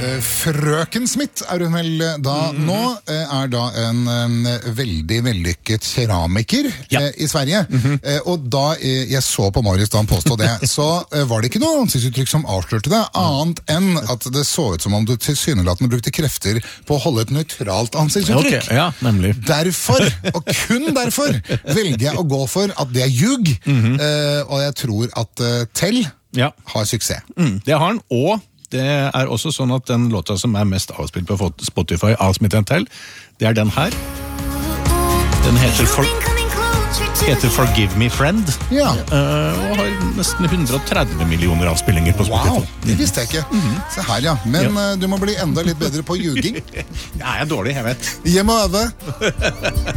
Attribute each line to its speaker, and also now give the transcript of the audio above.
Speaker 1: Frøken Smith hun vel da nå, da en veldig vellykket keramiker i Sverige. Og da jeg så på Marius da han påstod det, så var det ikke noe ansiktsuttrykk som avslørte det, annet enn at det så ut som om du tilsynelatende brukte krefter på å holde et nøytralt ansiktsuttrykk.
Speaker 2: Okay, ja, nemlig.
Speaker 1: Derfor, og kun derfor, velger jeg å gå for at det ljug, og jeg tror at Tell har suksess.
Speaker 2: Det har han, og det også sånn at den låta som mest avspilt på Spotify av Smith & Tell, det den her. Den heter Forgive Me Friend, og har nesten 130 millioner avspillinger på Spotify.
Speaker 1: Wow, det visste jeg ikke. Se her, men du må bli enda litt bedre på ljuging.
Speaker 2: Ja, jeg dårlig, jeg vet.
Speaker 1: Hjem og øve.